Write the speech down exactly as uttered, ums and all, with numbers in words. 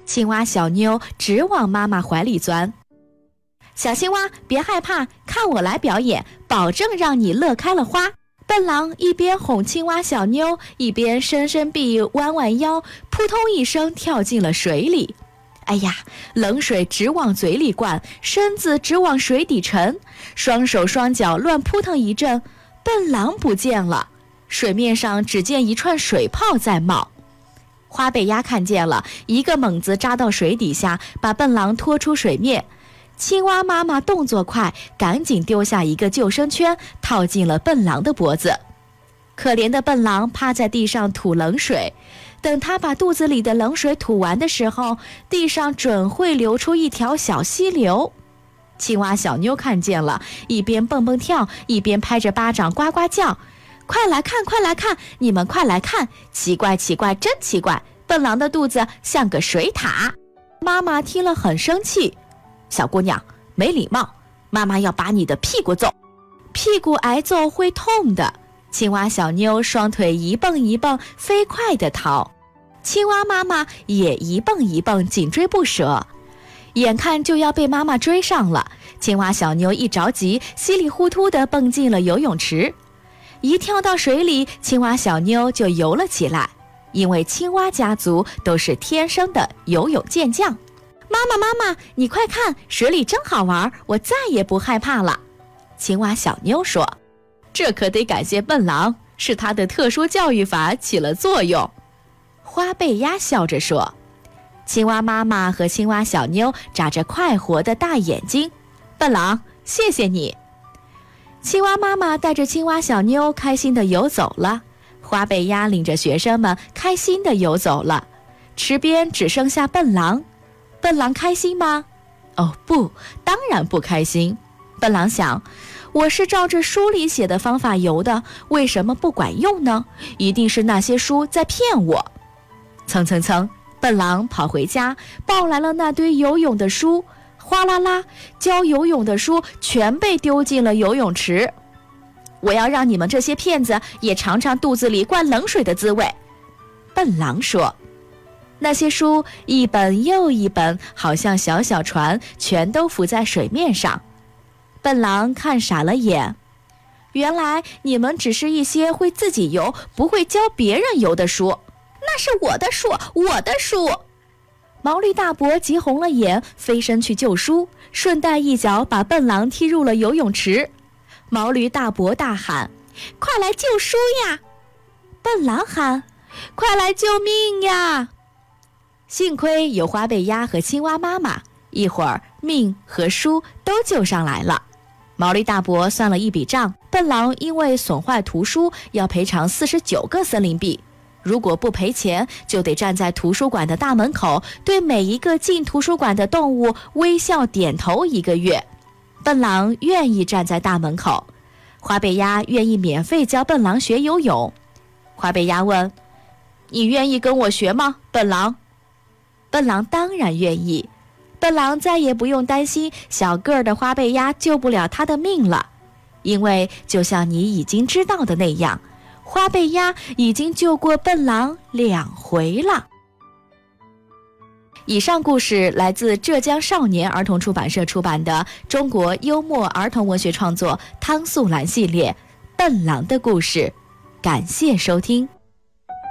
青蛙小妞直往妈妈怀里钻。小青蛙，别害怕，看我来表演，保证让你乐开了花。笨狼一边哄青蛙小妞，一边伸伸臂弯弯腰，扑通一声跳进了水里。哎呀，冷水直往嘴里灌，身子直往水底沉，双手双脚乱扑腾一阵，笨狼不见了，水面上只见一串水泡在冒。花背鸭看见了，一个猛子扎到水底下，把笨狼拖出水面。青蛙妈妈动作快，赶紧丢下一个救生圈，套进了笨狼的脖子。可怜的笨狼趴在地上吐冷水，等他把肚子里的冷水吐完的时候，地上准会流出一条小溪流。青蛙小妞看见了，一边蹦蹦跳，一边拍着巴掌呱呱叫：快来看，快来看，你们快来看，奇怪奇怪，真奇怪，笨狼的肚子像个水塔。妈妈听了很生气，小姑娘没礼貌，妈妈要把你的屁股揍，屁股挨揍会痛的。青蛙小妞双腿一蹦一蹦，飞快地逃，青蛙妈妈也一蹦一蹦，紧追不舍。眼看就要被妈妈追上了，青蛙小妞一着急，稀里糊涂地蹦进了游泳池。一跳到水里，青蛙小妞就游了起来，因为青蛙家族都是天生的游泳健将。妈妈妈妈，你快看，水里真好玩，我再也不害怕了。青蛙小妞说，这可得感谢笨狼，是他的特殊教育法起了作用。花背鸭笑着说。青蛙妈妈和青蛙小妞眨着快活的大眼睛，笨狼，谢谢你。青蛙妈妈带着青蛙小妞开心地游走了，花背鸭领着学生们开心地游走了，池边只剩下笨狼。笨狼开心吗？哦不，当然不开心。笨狼想，我是照着书里写的方法游的，为什么不管用呢？一定是那些书在骗我。蹭蹭蹭，笨狼跑回家，抱来了那堆游泳的书，哗啦啦，教游泳的书全被丢进了游泳池。我要让你们这些骗子也尝尝肚子里灌冷水的滋味。笨狼说。那些书一本又一本，好像小小船，全都浮在水面上。笨狼看傻了眼，原来你们只是一些会自己游，不会教别人游的书。那是我的书，我的书！毛驴大伯急红了眼，飞身去救书，顺带一脚把笨狼踢入了游泳池。毛驴大伯大喊：快来救书呀！笨狼喊：快来救命呀！幸亏有花背鸭和青蛙妈妈，一会儿命和书都救上来了。毛驴大伯算了一笔账，笨狼因为损坏图书要赔偿四十九个森林币，如果不赔钱，就得站在图书馆的大门口，对每一个进图书馆的动物微笑点头一个月。笨狼愿意站在大门口，花背鸭愿意免费教笨狼学游泳。花背鸭问：你愿意跟我学吗，笨狼？笨狼当然愿意，笨狼再也不用担心小个儿的花背鸭救不了他的命了，因为就像你已经知道的那样，花背鸭已经救过笨狼两回了。以上故事来自浙江少年儿童出版社出版的中国幽默儿童文学创作汤素兰系列《笨狼的故事》，感谢收听。